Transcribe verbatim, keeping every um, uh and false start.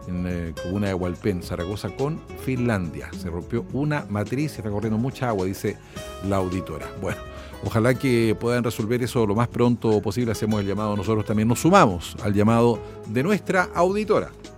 en eh, comuna de Hualpén, Zaragoza con Finlandia. Se rompió una matriz, se está corriendo mucha agua, dice la auditora. Bueno, ojalá que puedan resolver eso lo más pronto posible. Hacemos el llamado, nosotros también nos sumamos al llamado de nuestra auditora.